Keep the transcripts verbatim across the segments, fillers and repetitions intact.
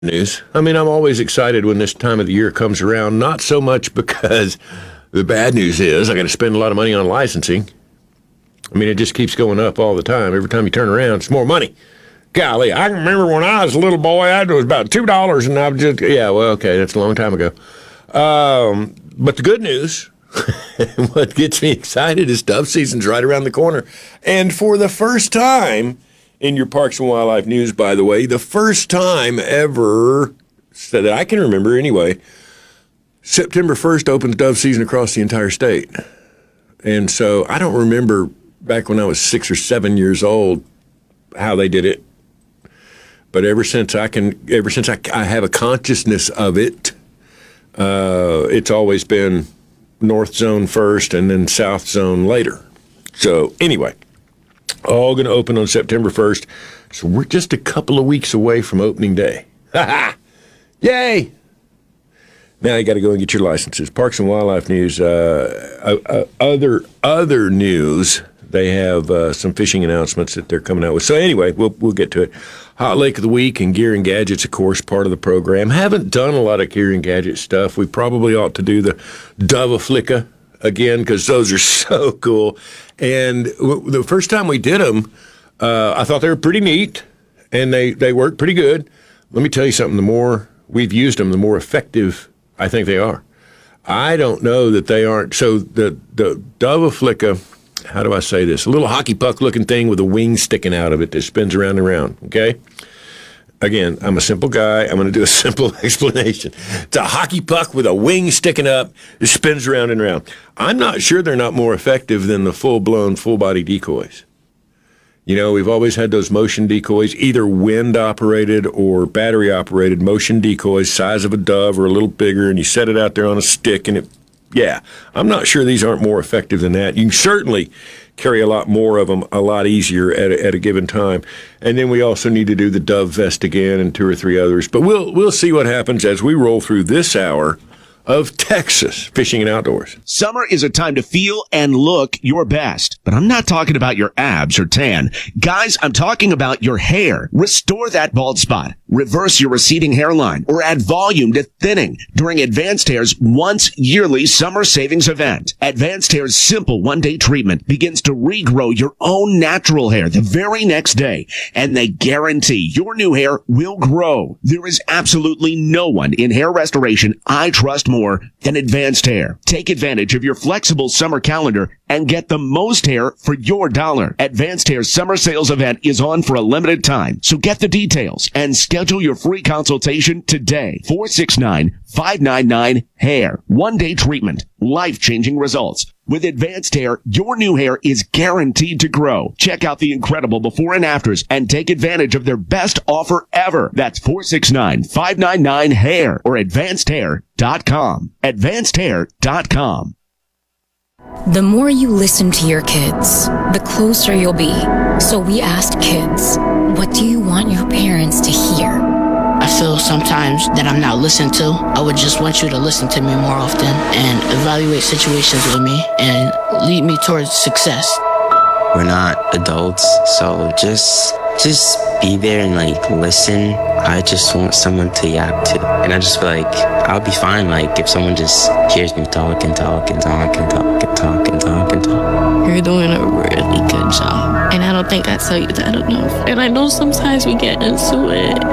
news. I mean, I'm always excited when this time of the year comes around, not so much because the bad news is I got to spend a lot of money on licensing. I mean, it just keeps going up all the time. Every time you turn around, it's more money. Golly, I can remember when I was a little boy, it was about two dollars, and I was just, yeah, well, okay, that's a long time ago. Um, but the good news, what gets me excited is dove season's right around the corner. And for the first time in your Parks and Wildlife news, by the way, the first time ever, so that I can remember anyway, September first opens dove season across the entire state. And so I don't remember back when I was six or seven years old how they did it. But ever since I can, ever since I, I have a consciousness of it, uh, it's always been North Zone first and then South Zone later. So anyway, all going to open on September first. So we're just a couple of weeks away from opening day. Ha ha! Yay! Now you got to go and get your licenses. Parks and Wildlife news. Uh, uh, other other news. They have uh, some fishing announcements that they're coming out with. So anyway, we'll we'll get to it. Hot Lake of the Week and Gear and Gadgets, of course, part of the program. Haven't done a lot of Gear and Gadget stuff. We probably ought to do the Dove-A-Flicka again because those are so cool. And w- the first time we did them, uh, I thought they were pretty neat, and they, they worked pretty good. Let me tell you something. The more we've used them, the more effective I think they are. I don't know that they aren't. So the, the Dove-A-Flicka, how do I say this? A little hockey puck looking thing with a wing sticking out of it that spins around and around, okay? Again, I'm a simple guy. I'm going to do a simple explanation. It's a hockey puck with a wing sticking up. It spins around and around. I'm not sure they're not more effective than the full-blown, full-body decoys. You know, we've always had those motion decoys, either wind-operated or battery-operated motion decoys, size of a dove or a little bigger, and you set it out there on a stick, and it, yeah. I'm not sure these aren't more effective than that. You can certainly carry a lot more of them a lot easier at a, at a given time. And then we also need to do the Dove Vest again and two or three others. But we'll we'll see what happens as we roll through this hour of Texas Fishing and Outdoors. Summer is a time to feel and look your best. But I'm not talking about your abs or tan. Guys, I'm talking about your hair. Restore that bald spot. Reverse your receding hairline or add volume to thinning during Advanced Hair's once yearly summer savings event. Advanced Hair's simple one-day treatment begins to regrow your own natural hair the very next day, and they guarantee your new hair will grow. There is absolutely no one in hair restoration I trust more than Advanced Hair. Take advantage of your flexible summer calendar and get the most hair for your dollar. Advanced Hair's summer sales event is on for a limited time, so get the details and schedule your free consultation today. four six nine, five nine nine, hair. One-day treatment. Life-changing results. With Advanced Hair, your new hair is guaranteed to grow. Check out the incredible before and afters and take advantage of their best offer ever. That's four six nine, five nine nine, hair or advanced hair dot com. advanced hair dot com. The more you listen to your kids, the closer you'll be. So we asked kids, what do you want your parents to hear? I feel sometimes that I'm not listened to. I would just want you to listen to me more often and evaluate situations with me and lead me towards success. We're not adults, so just just be there and like listen. I just want someone to yap to. And I just feel like I'll be fine like if someone just hears me talk and talk and talk and talk and talk and talk and talk. You're doing a really good job. And I don't think I tell you that enough. And I know sometimes we get into it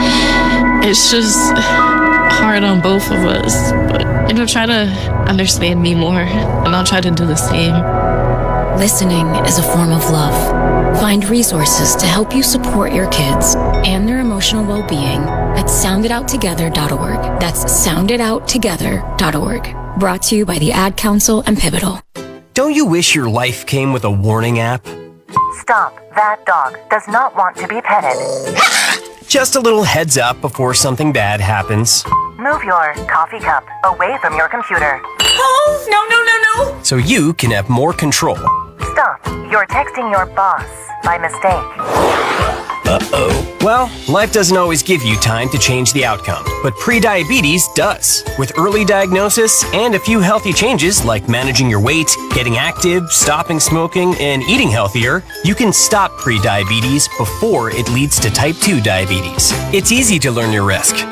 and it's just hard on both of us. But you know, try to understand me more and I'll try to do the same. Listening is a form of love. Find resources to help you support your kids and their emotional well-being at sound it out together dot org. That's sound it out together dot org. Brought to you by the Ad Council and Pivotal. Don't you wish your life came with a warning app? Stop. That dog does not want to be petted. Just a little heads up before something bad happens. Move your coffee cup away from your computer. Oh, no, no, no, no. So you can have more control. Stop. You're texting your boss by mistake. Uh-oh. Well, life doesn't always give you time to change the outcome, but prediabetes does. With early diagnosis and a few healthy changes like managing your weight, getting active, stopping smoking, and eating healthier, you can stop prediabetes before it leads to type two diabetes. It's easy to learn your risk.